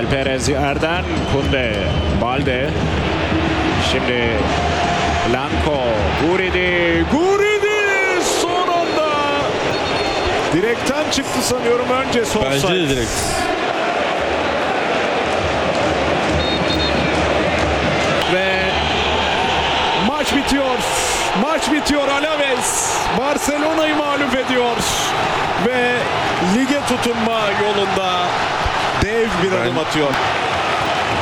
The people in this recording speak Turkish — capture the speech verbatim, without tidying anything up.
Perez yerden, Kunde, Balde. Şimdi Blanco, Guridi, Guridi son anda direkten çıktı sanıyorum, önce sol Bence side. de direkt. Ve maç bitiyor. Maç bitiyor. Alaves Barcelona'yı mağlup ediyor. Ve lige tutunma yolunda dev bir adım atıyor.